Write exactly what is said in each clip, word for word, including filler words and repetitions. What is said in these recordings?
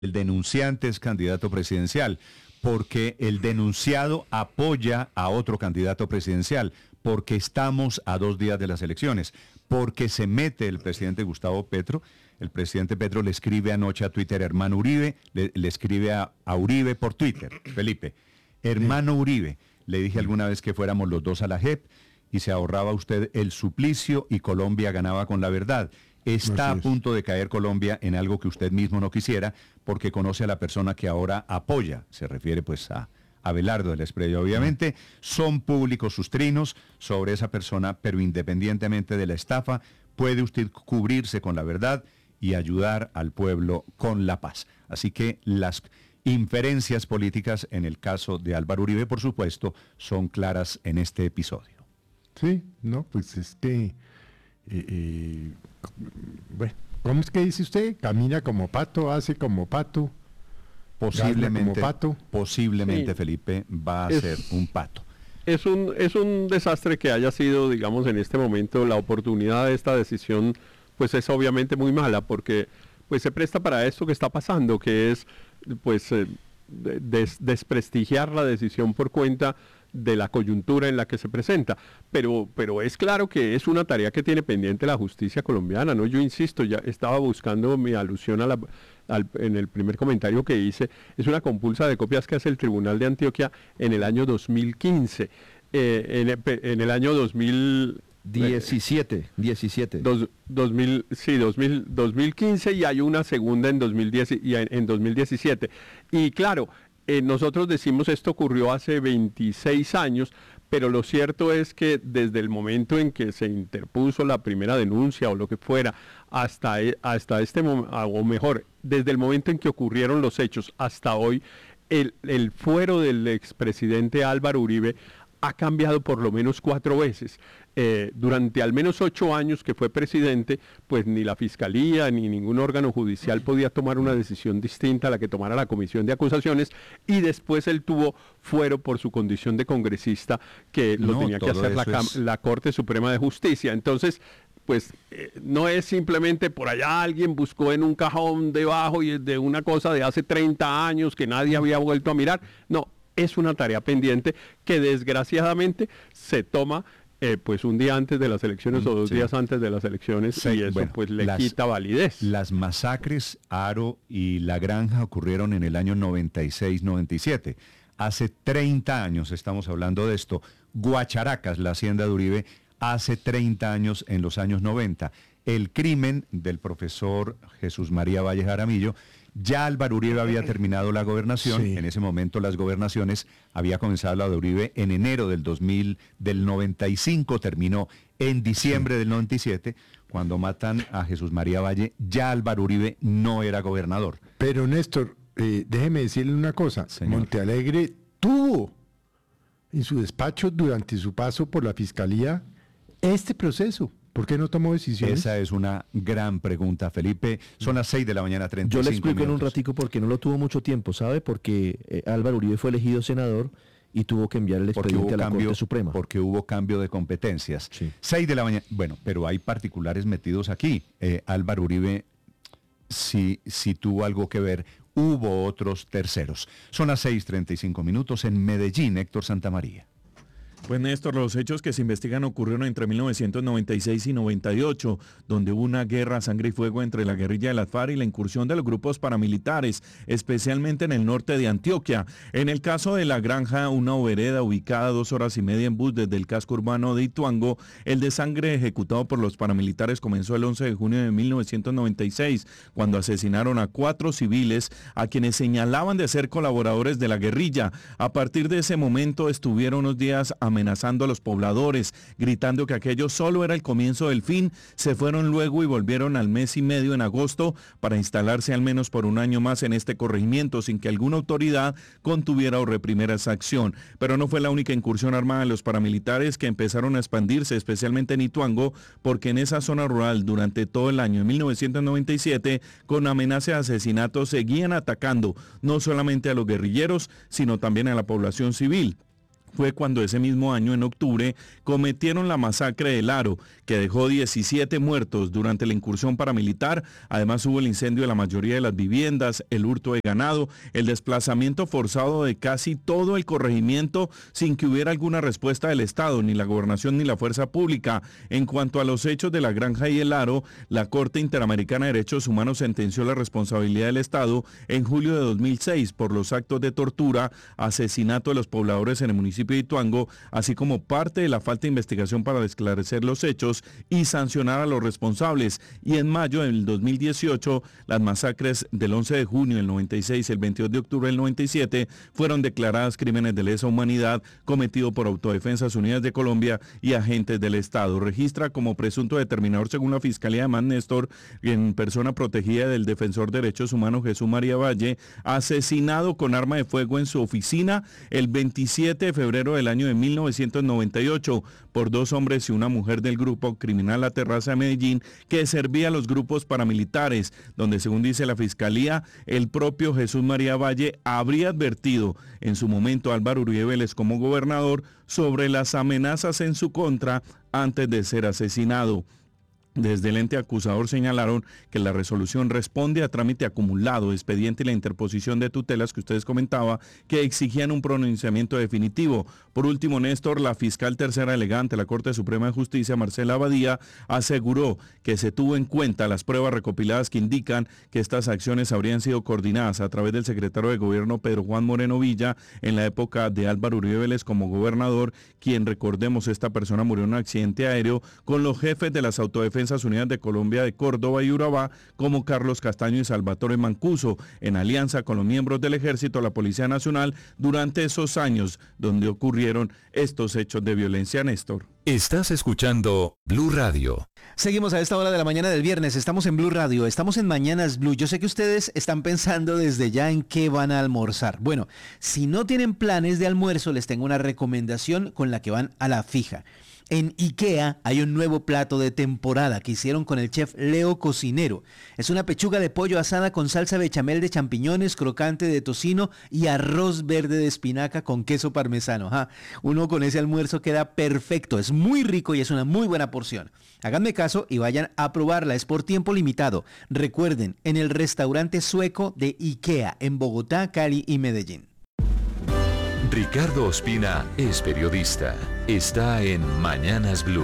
el denunciante es candidato presidencial, porque el denunciado apoya a otro candidato presidencial, porque estamos a dos días de las elecciones, porque se mete el presidente Gustavo Petro. El presidente Petro le escribe anoche a Twitter, hermano Uribe, le, le escribe a, a Uribe por Twitter, Felipe, hermano Uribe, le dije alguna vez que fuéramos los dos a la J E P y se ahorraba usted el suplicio y Colombia ganaba con la verdad. Está a punto de caer Colombia en algo que usted mismo no quisiera, porque conoce a la persona que ahora apoya, se refiere pues a Abelardo del Espriella. Obviamente son públicos sus trinos sobre esa persona, pero independientemente de la estafa, puede usted cubrirse con la verdad y ayudar al pueblo con la paz. Así que las inferencias políticas en el caso de Álvaro Uribe, por supuesto, son claras en este episodio. Sí, no, pues es que... Eh, eh, bueno, ¿cómo es que dice usted? Camina como pato, hace como pato, posiblemente, como pato. Posiblemente, sí. Felipe, va a es, ser un pato. Es un, es un desastre que haya sido, digamos, en este momento la oportunidad de esta decisión, pues es obviamente muy mala, porque pues se presta para esto que está pasando, que es pues eh, des, desprestigiar la decisión por cuenta de la coyuntura en la que se presenta, pero, pero es claro que es una tarea que tiene pendiente la justicia colombiana, ¿no? Yo insisto, ya estaba buscando mi alusión a la, al, en el primer comentario que hice, es una compulsa de copias que hace el Tribunal de Antioquia en el año dos mil quince, eh, en, el, en el año dos mil diecisiete, diecisiete. Dos, dos mil, sí, dos mil, dos mil quince y hay una segunda en dos mil diez y en, en dos mil diecisiete. Y claro, Eh, nosotros decimos esto ocurrió hace veintiséis años, pero lo cierto es que desde el momento en que se interpuso la primera denuncia o lo que fuera, hasta, hasta este momento, o mejor, desde el momento en que ocurrieron los hechos hasta hoy, el, el fuero del expresidente Álvaro Uribe ha cambiado por lo menos cuatro veces. Eh, durante al menos ocho años que fue presidente, pues ni la Fiscalía ni ningún órgano judicial podía tomar una decisión distinta a la que tomara la Comisión de Acusaciones, y después él tuvo fuero por su condición de congresista, que lo no, tenía que hacer la, es... la Corte Suprema de Justicia. Entonces, pues eh, no es simplemente por allá alguien buscó en un cajón debajo y de una cosa de hace treinta años que nadie había vuelto a mirar. No, es una tarea pendiente que desgraciadamente se toma Eh, pues un día antes de las elecciones o dos sí. días antes de las elecciones, sí, y eso bueno, pues le las, quita validez. Las masacres Aro y La Granja ocurrieron en el año noventa y seis noventa y siete. Hace treinta años estamos hablando de esto. Guacharacas, la hacienda de Uribe, hace treinta años, en los años noventa. El crimen del profesor Jesús María Valle Jaramillo. Ya Álvaro Uribe había terminado la gobernación, sí. En ese momento las gobernaciones, había comenzado la de Uribe en enero del dos mil, del noventa y cinco, terminó en diciembre sí. del noventa y siete, cuando matan a Jesús María Valle, ya Álvaro Uribe no era gobernador. Pero Néstor, eh, déjeme decirle una cosa, señor. Montealegre tuvo en su despacho durante su paso por la Fiscalía este proceso. ¿Por qué no tomó decisiones? Esa es una gran pregunta, Felipe. Son las seis de la mañana, treinta y cinco Yo le explico minutos. En un ratico porque no lo tuvo mucho tiempo, ¿sabe? Porque eh, Álvaro Uribe fue elegido senador y tuvo que enviar el expediente a la cambio, Corte Suprema. Porque hubo cambio de competencias. Sí. seis de la mañana. Bueno, pero hay particulares metidos aquí. Eh, Álvaro Uribe, si, si tuvo algo que ver, hubo otros terceros. Son las seis, treinta y cinco minutos en Medellín, Héctor Santamaría. Pues Néstor, los hechos que se investigan ocurrieron entre mil novecientos noventa y seis y noventa y ocho, donde hubo una guerra a sangre y fuego entre la guerrilla de las FARC y la incursión de los grupos paramilitares, especialmente en el norte de Antioquia. En el caso de La Granja, una vereda ubicada a dos horas y media en bus desde el casco urbano de Ituango, el desangre ejecutado por los paramilitares comenzó el once de junio de mil novecientos noventa y seis, cuando asesinaron a cuatro civiles a quienes señalaban de ser colaboradores de la guerrilla. A partir de ese momento estuvieron unos días a amenazando a los pobladores, gritando que aquello solo era el comienzo del fin. Se fueron luego y volvieron al mes y medio en agosto para instalarse al menos por un año más en este corregimiento sin que alguna autoridad contuviera o reprimiera esa acción. Pero no fue la única incursión armada de los paramilitares, que empezaron a expandirse, especialmente en Ituango, porque en esa zona rural durante todo el año de mil novecientos noventa y siete, con amenaza de asesinatos, seguían atacando no solamente a los guerrilleros, sino también a la población civil. fue cuando ese mismo año, en octubre, cometieron la masacre del Aro, que dejó diecisiete muertos durante la incursión paramilitar. Además hubo el incendio de la mayoría de las viviendas, el hurto de ganado, el desplazamiento forzado de casi todo el corregimiento sin que hubiera alguna respuesta del Estado, ni la gobernación ni la fuerza pública. En cuanto a los hechos de la Granja y el Aro, la Corte Interamericana de Derechos Humanos sentenció la responsabilidad del Estado en julio de dos mil seis por los actos de tortura, asesinato de los pobladores en el municipio de Ituango, así como parte de la falta de investigación para esclarecer los hechos y sancionar a los responsables. Y en mayo del dos mil dieciocho, las masacres del once de junio del noventa y seis y el veintidós de octubre del noventa y siete fueron declaradas crímenes de lesa humanidad cometidos por Autodefensas Unidas de Colombia y agentes del Estado. Registra como presunto determinador, según la Fiscalía de Man Néstor, en persona protegida del defensor de derechos humanos Jesús María Valle, asesinado con arma de fuego en su oficina el veintisiete de febrero del año de mil novecientos noventa y ocho por dos hombres y una mujer del grupo criminal La Terraza de Medellín, que servía a los grupos paramilitares, donde, según dice la Fiscalía, el propio Jesús María Valle habría advertido en su momento a Álvaro Uribe Vélez como gobernador sobre las amenazas en su contra antes de ser asesinado. Desde el ente acusador señalaron que la resolución responde a trámite acumulado, expediente y la interposición de tutelas que ustedes comentaban, que exigían un pronunciamiento definitivo. Por último, Néstor, la fiscal tercera delegada ante la Corte Suprema de Justicia, Marcela Abadía, aseguró que se tuvo en cuenta las pruebas recopiladas que indican que estas acciones habrían sido coordinadas a través del secretario de Gobierno Pedro Juan Moreno Villa en la época de Álvaro Uribe Vélez como gobernador, quien, recordemos, esta persona murió en un accidente aéreo, con los jefes de las Autodefensas Unidas de Colombia de Córdoba y Urabá, como Carlos Castaño y Salvatore Mancuso, en alianza con los miembros del Ejército, la Policía Nacional, durante esos años donde ocurrieron estos hechos de violencia. Néstor. Estás escuchando Blue Radio. Seguimos a esta hora de la mañana del viernes. Estamos en Blue Radio, estamos en Mañanas Blue. Yo sé que ustedes están pensando desde ya en qué van a almorzar. Bueno, si no tienen planes de almuerzo, les tengo una recomendación con la que van a la fija. En IKEA hay un nuevo plato de temporada que hicieron con el chef Leo Cocinero. Es una pechuga de pollo asada con salsa bechamel de champiñones, crocante de tocino y arroz verde de espinaca con queso parmesano. Ajá. Uno con ese almuerzo queda perfecto, es muy rico y es una muy buena porción. Háganme caso y vayan a probarla, es por tiempo limitado. Recuerden, en el restaurante sueco de IKEA en Bogotá, Cali y Medellín. Ricardo Ospina es periodista. Está en Mañanas Blue.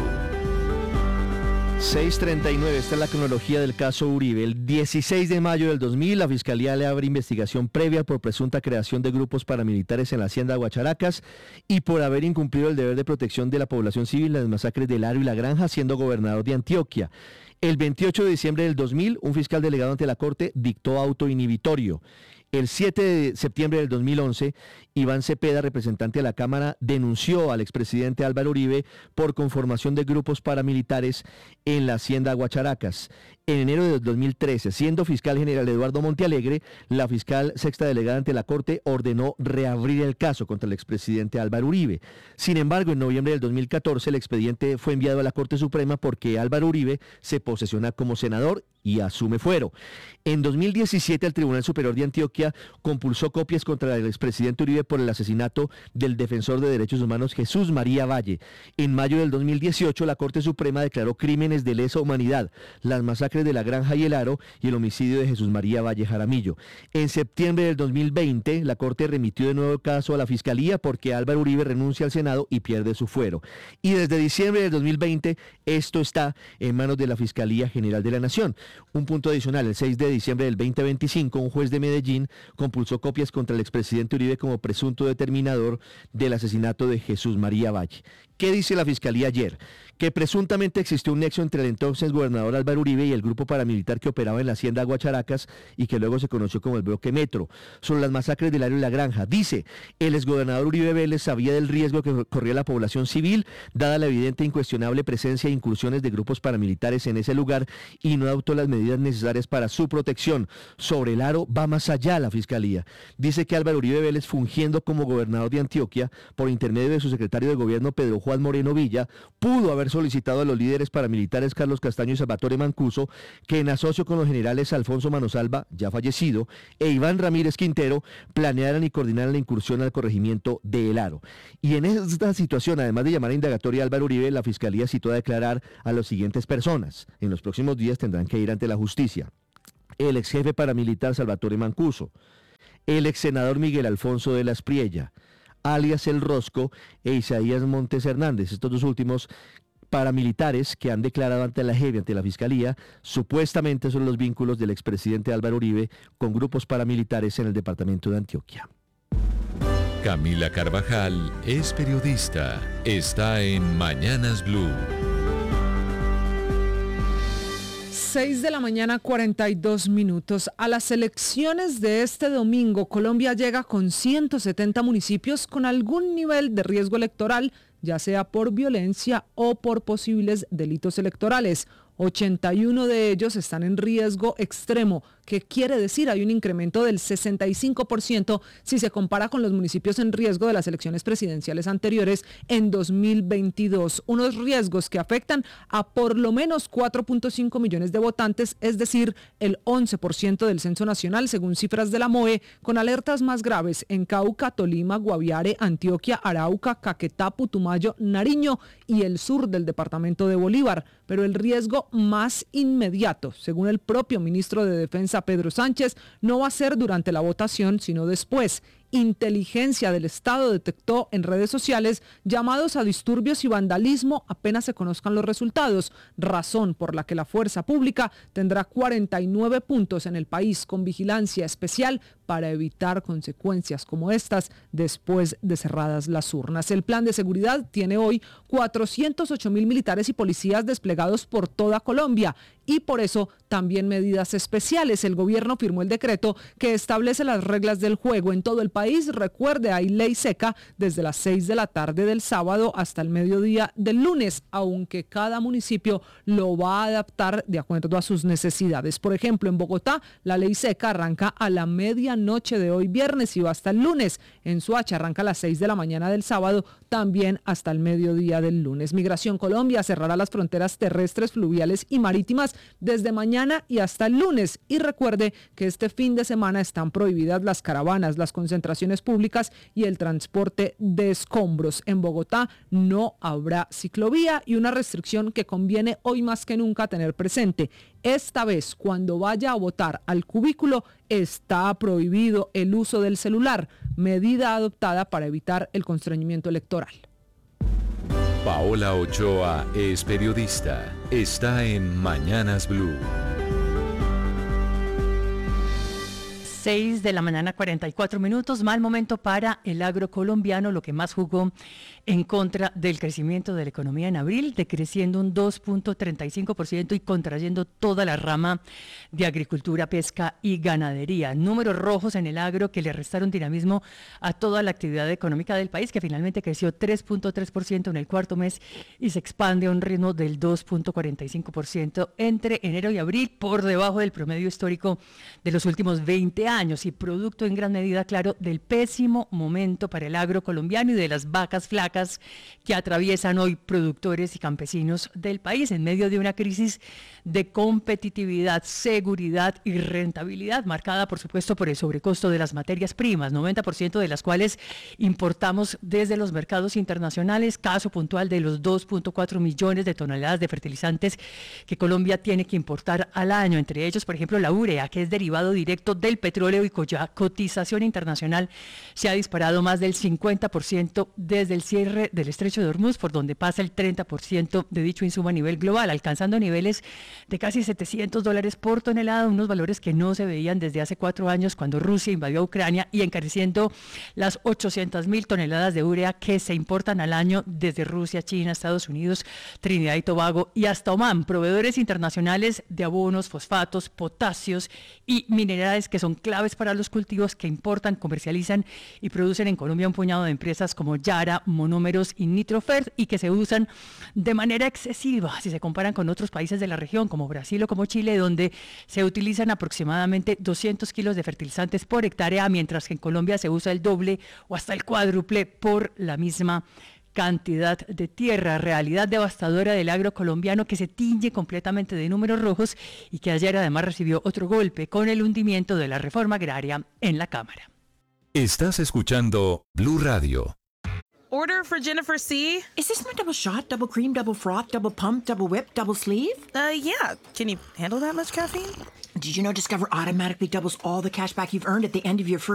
seis treinta y nueve, esta es la cronología del caso Uribe. El dieciséis de mayo del dos mil, la Fiscalía le abre investigación previa por presunta creación de grupos paramilitares en la hacienda Guacharacas y por haber incumplido el deber de protección de la población civil en las masacres del Aro y La Granja, siendo gobernador de Antioquia. El veintiocho de diciembre del dos mil, un fiscal delegado ante la Corte dictó auto inhibitorio. El siete de septiembre del dos mil once, Iván Cepeda, representante de la Cámara, denunció al expresidente Álvaro Uribe por conformación de grupos paramilitares en la hacienda Guacharacas. En enero de dos mil trece, siendo fiscal general Eduardo Montealegre, la fiscal sexta delegada ante la Corte ordenó reabrir el caso contra el expresidente Álvaro Uribe. Sin embargo, en noviembre del dos mil catorce, el expediente fue enviado a la Corte Suprema porque Álvaro Uribe se posesiona como senador y asume fuero. En dos mil diecisiete, el Tribunal Superior de Antioquia compulsó copias contra el expresidente Uribe por el asesinato del defensor de derechos humanos Jesús María Valle. En mayo del dos mil dieciocho, la Corte Suprema declaró crímenes de lesa humanidad las masacres de La Granja y el Aro y el homicidio de Jesús María Valle Jaramillo. En septiembre del dos mil veinte, la Corte remitió de nuevo el caso a la Fiscalía porque Álvaro Uribe renuncia al Senado y pierde su fuero. Y desde diciembre del dos mil veinte, esto está en manos de la Fiscalía General de la Nación. Un punto adicional, el seis de diciembre del veinte veinticinco, un juez de Medellín compulsó copias contra el expresidente Uribe como presunto determinador del asesinato de Jesús María Valle. ¿Qué dice la Fiscalía ayer? Que presuntamente existió un nexo entre el entonces gobernador Álvaro Uribe y el grupo paramilitar que operaba en la hacienda Guacharacas y que luego se conoció como el Bloque Metro, sobre las masacres del Aro y La Granja. Dice, el exgobernador Uribe Vélez sabía del riesgo que corría la población civil, dada la evidente e incuestionable presencia e incursiones de grupos paramilitares en ese lugar, y no adoptó las las medidas necesarias para su protección. Sobre el Aro va más allá la Fiscalía. Dice que Álvaro Uribe Vélez, fungiendo como gobernador de Antioquia, por intermedio de su secretario de gobierno Pedro Juan Moreno Villa, pudo haber solicitado a los líderes paramilitares Carlos Castaño y Salvatore Mancuso que, en asocio con los generales Alfonso Manosalva, ya fallecido, e Iván Ramírez Quintero, planearan y coordinaran la incursión al corregimiento de El Aro. Y en esta situación, además de llamar a indagatoria a Álvaro Uribe, la Fiscalía citó a declarar a las siguientes personas. En los próximos días tendrán que ir ante la justicia: el ex jefe paramilitar Salvatore Mancuso, el ex senador Miguel Alfonso de la Espriella, alias El Rosco, e Isaías Montes Hernández. Estos dos últimos paramilitares que han declarado ante la J E V y ante la Fiscalía supuestamente son los vínculos del expresidente Álvaro Uribe con grupos paramilitares en el departamento de Antioquia. Camila Carvajal es periodista. Está en Mañanas Blue. seis de la mañana, cuarenta y dos minutos. A las elecciones de este domingo, Colombia llega con ciento setenta municipios con algún nivel de riesgo electoral, ya sea por violencia o por posibles delitos electorales. ochenta y uno de ellos están en riesgo extremo, que quiere decir hay un incremento del sesenta y cinco por ciento si se compara con los municipios en riesgo de las elecciones presidenciales anteriores en dos mil veintidós. Unos riesgos que afectan a por lo menos cuatro punto cinco millones de votantes, es decir, el once por ciento del censo nacional, según cifras de la M O E, con alertas más graves en Cauca, Tolima, Guaviare, Antioquia, Arauca, Caquetá, Putumayo, Nariño y el sur del departamento de Bolívar. Pero el riesgo más inmediato, según el propio ministro de Defensa Pedro Sánchez, no va a ser durante la votación, sino después. Inteligencia del Estado detectó en redes sociales llamados a disturbios y vandalismo apenas se conozcan los resultados, razón por la que la fuerza pública tendrá cuarenta y nueve puntos en el país con vigilancia especial para evitar consecuencias como estas después de cerradas las urnas. El plan de seguridad tiene hoy cuatrocientos ocho mil militares y policías desplegados por toda Colombia y por eso también medidas especiales. El gobierno firmó el decreto que establece las reglas del juego en todo el país. Recuerde, hay ley seca desde las seis de la tarde del sábado hasta el mediodía del lunes, aunque cada municipio lo va a adaptar de acuerdo a sus necesidades. Por ejemplo, en Bogotá, la ley seca arranca a la medianoche de hoy viernes y va hasta el lunes. En Soacha arranca a las seis de la mañana del sábado, también hasta el mediodía del lunes. Migración Colombia cerrará las fronteras terrestres, fluviales y marítimas desde mañana y hasta el lunes. Y recuerde que este fin de semana están prohibidas las caravanas, las concentraciones públicas y el transporte de escombros. En Bogotá no habrá ciclovía y una restricción que conviene hoy más que nunca tener presente. Esta vez, cuando vaya a votar al cubículo, está prohibido el uso del celular, medida adoptada para evitar el constreñimiento electoral. Paola Ochoa es periodista. Está en Mañanas Blue. seis de la mañana, cuarenta y cuatro minutos, mal momento para el agro colombiano, lo que más jugó en contra del crecimiento de la economía en abril, decreciendo un dos punto treinta y cinco por ciento y contrayendo toda la rama de agricultura, pesca y ganadería. Números rojos en el agro que le restaron dinamismo a toda la actividad económica del país, que finalmente creció tres punto tres por ciento en el cuarto mes y se expande a un ritmo del dos punto cuarenta y cinco por ciento entre enero y abril, por debajo del promedio histórico de los últimos veinte años. años y producto en gran medida, claro, del pésimo momento para el agro colombiano y de las vacas flacas que atraviesan hoy productores y campesinos del país en medio de una crisis de competitividad, seguridad y rentabilidad, marcada por supuesto por el sobrecosto de las materias primas, noventa por ciento de las cuales importamos desde los mercados internacionales, caso puntual de los dos punto cuatro millones de toneladas de fertilizantes que Colombia tiene que importar al año, entre ellos, por ejemplo, la urea, que es derivado directo del petróleo y cuya cotización internacional se ha disparado más del cincuenta por ciento desde el cierre del estrecho de Hormuz, por donde pasa el treinta por ciento de dicho insumo a nivel global, alcanzando niveles de casi setecientos dólares por tonelada, unos valores que no se veían desde hace cuatro años cuando Rusia invadió a Ucrania, y encareciendo las ochocientas mil toneladas de urea que se importan al año desde Rusia, China, Estados Unidos, Trinidad y Tobago y hasta Omán, proveedores internacionales de abonos, fosfatos, potasios y minerales que son claves para los cultivos que importan, comercializan y producen en Colombia un puñado de empresas como Yara, Monómeros y Nitrofert, y que se usan de manera excesiva si se comparan con otros países de la región como Brasil o como Chile, donde se utilizan aproximadamente doscientos kilos de fertilizantes por hectárea, mientras que en Colombia se usa el doble o hasta el cuádruple por la misma cantidad de tierra. Realidad devastadora del agro colombiano que se tiñe completamente de números rojos y que ayer además recibió otro golpe con el hundimiento de la reforma agraria en la Cámara. Estás escuchando Blue Radio. Order for Jennifer C. Is this my double shot, double cream, double froth, double pump, double whip, double sleeve? Uh, yeah. Can you handle that much caffeine? Did you know Discover automatically doubles all the cash back you've earned at the end of your first